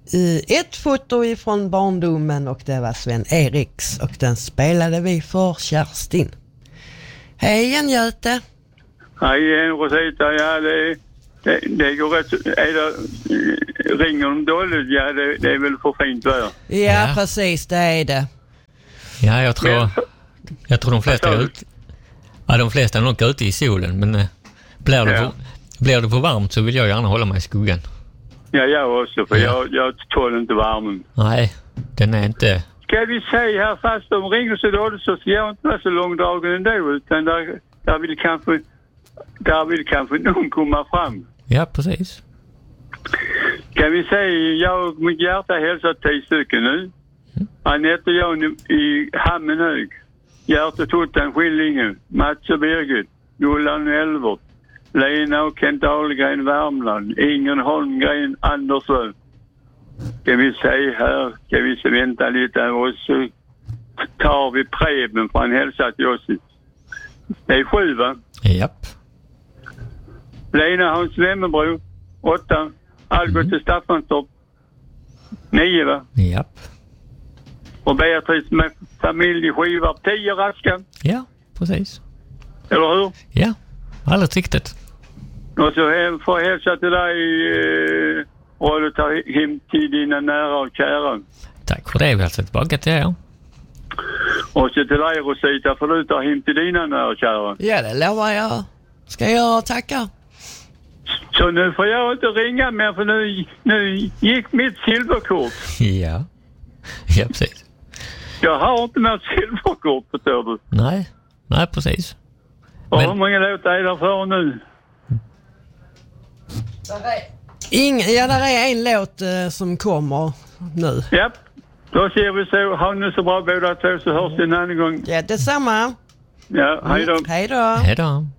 ett foto ifrån barndomen och det var Sven-Eriks och den spelade vi för Kerstin. Hej igen Göte. Hej igen Rosita, ja det går rätt. Ringer de dåligt? Ja, det är väl för fint väder. Ja, precis, det är det. Ja, jag tror de flesta är ute. Ja, de flesta är nog ute i solen, men blir det för varmt så vill jag gärna hålla mig i skuggan. Ja, jag också, för jag tål inte värmen. Nej, den är inte... Ska vi säga här, fast de ringer så dåligt så ska jag inte vara så långdragen ändå, utan där vill kanske någon komma fram. Ja, precis. Kan vi säga, jag och mitt hjärta hälsar 10 stycken nu. Anette och jag i Hammenhög. Hjärta Tuttan Skillinge. Mats och Birgit. Gullan och Elvert. Lena och Kent Ahlgren Värmland. Ingen Holmgren Andersson. Kan vi säga här, kan vi så vänta lite och så tar vi Preben för en hälsa till oss. Det är 7 va? Japp. Lena Hans Wemmerbro 8. Algot till Staffanstorp 9 va? Japp. Och Beatrice med familjeskivar 10 raska. Ja, precis. Eller hur? Ja, alldeles riktigt. Och så får jag hälsa till dig och du tar hem till dina nära och kära. Tack för det, vi har sett tillbaka till er. Och så till dig Rosita, för du tar hem till dina nära och kära. Ja, det lovar jag. Ska jag tacka? Så nu får jag inte ringa mer för nu gick mitt silverkort. Ja, precis. Jag har inte något silverkort, förstår du. Nej, precis. Och hur många låtar är det för nu? Där är en låt som kommer nu. Ja, då ser vi så. Ha nu så bra båda två så hörs det en annan gång. Ja, detsamma. Ja, hej då. Hej då. Hej då.